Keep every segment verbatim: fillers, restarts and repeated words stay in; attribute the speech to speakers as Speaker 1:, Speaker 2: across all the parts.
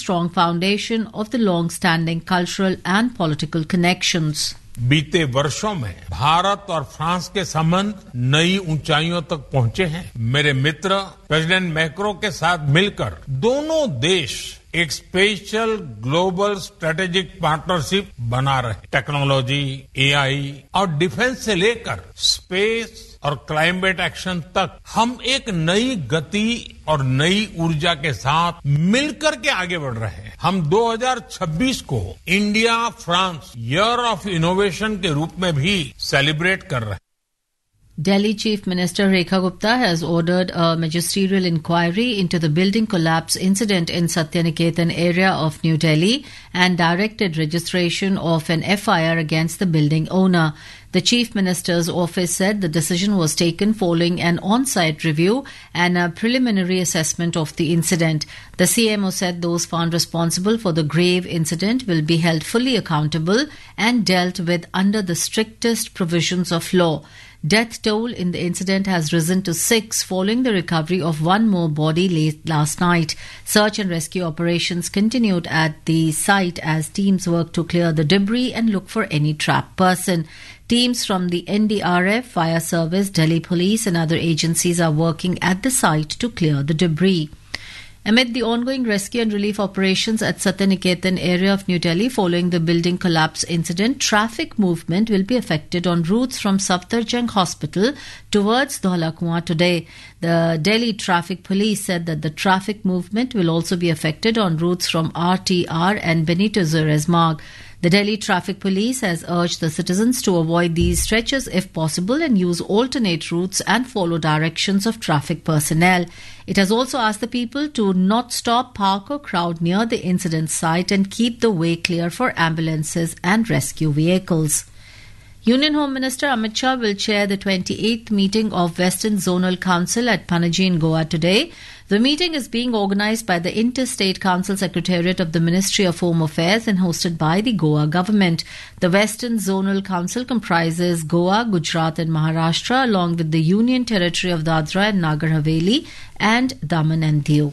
Speaker 1: strong foundation of the long-standing cultural and political connections.
Speaker 2: बीते वर्षों में भारत और फ्रांस के संबंध नई ऊंचाइयों तक पहुंचे हैं। मेरे मित्र प्रेसिडेंट मैक्रो के साथ मिलकर दोनों देश एक स्पेशल ग्लोबल स्ट्रेटेजिक पार्टनरशिप बना रहे हैं। टेक्नोलॉजी, एआई और डिफेंस से लेकर स्पेस और क्लाइमेट एक्शन तक हम एक नई गति और नई ऊर्जा के साथ मिलकर के आगे बढ़ रहे हैं। हम दो हज़ार छब्बीस को India France year of innovation के रूप में भी सेलिब्रेट कर रहे हैं।
Speaker 1: Delhi Chief Minister Rekha Gupta has ordered a magisterial inquiry into the building collapse incident in Satyaniketan area of New Delhi and directed registration of an F I R against the building owner. The Chief Minister's office said the decision was taken following an on-site review and a preliminary assessment of the incident. The C M O said those found responsible for the grave incident will be held fully accountable and dealt with under the strictest provisions of law. Death toll in the incident has risen to six following the recovery of one more body late last night. Search and rescue operations continued at the site as teams worked to clear the debris and look for any trapped person. Teams from the N D R F, Fire Service, Delhi Police and other agencies are working at the site to clear the debris. Amid the ongoing rescue and relief operations at Satyaniketan area of New Delhi following the building collapse incident, traffic movement will be affected on routes from Safdarjung Hospital towards Dhola Kuan today. The Delhi Traffic Police said that the traffic movement will also be affected on routes from R T R and Benito Juarez Marg. The Delhi Traffic Police has urged the citizens to avoid these stretches if possible and use alternate routes and follow directions of traffic personnel. It has also asked the people to not stop, park or crowd near the incident site and keep the way clear for ambulances and rescue vehicles. Union Home Minister Amit Shah will chair the twenty-eighth meeting of Western Zonal Council at Panaji in Goa today. The meeting is being organised by the Interstate Council Secretariat of the Ministry of Home Affairs and hosted by the Goa government. The Western Zonal Council comprises Goa, Gujarat and Maharashtra along with the Union Territory of Dadra and Nagar Haveli and Daman and Diu.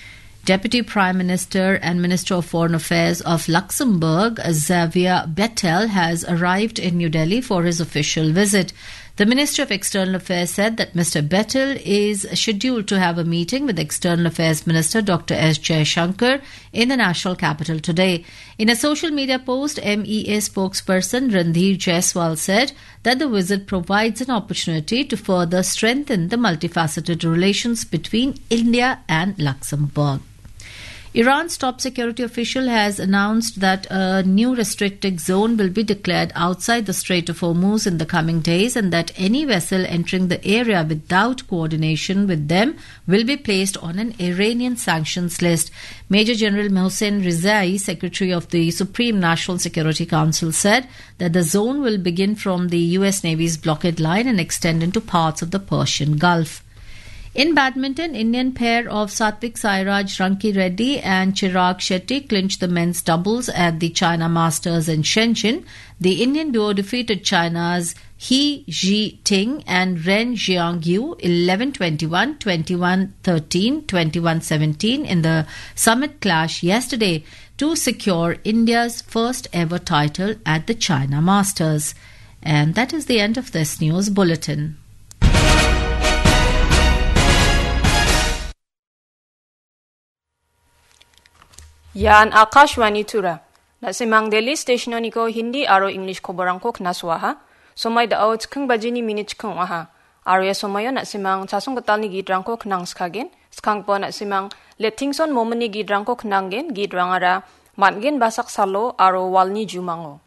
Speaker 1: Deputy Prime Minister and Minister of Foreign Affairs of Luxembourg, Xavier Bettel, has arrived in New Delhi for his official visit. The Ministry of External Affairs said that Mister Bettel is scheduled to have a meeting with External Affairs Minister Doctor S. Jaishankar in the national capital today. In a social media post, M E A spokesperson Randhir Jaiswal said that the visit provides an opportunity to further strengthen the multifaceted relations between India and Luxembourg. Iran's top security official has announced that a new restricted zone will be declared outside the Strait of Hormuz in the coming days and that any vessel entering the area without coordination with them will be placed on an Iranian sanctions list. Major General Mohsen Rizai, Secretary of the Supreme National Security Council, said that the zone will begin from the U S Navy's blockade line and extend into parts of the Persian Gulf. In badminton, Indian pair of Satvik Sairaj Ranki Reddy and Chirag Shetty clinched the men's doubles at the China Masters in Shenzhen. The Indian duo defeated China's He Ji-ting and Ren Jiangyu eleven twenty-one, twenty-one thirteen, twenty-one seventeen in the summit clash yesterday to secure India's first ever title at the China Masters. And that is the end of this news bulletin.
Speaker 3: Yan Akashwani Tura. Nasimang Delhi Station ko Hindi aro English ko barangko knaswaha. Somay daot kung bajini minutes kung waha. Aro somayo nasimang chasong katal ni gidrangko knang skagin. Skang po nasimang letingson momani gidrangko knangin gidrangara matgin basak salo aro walni jumango.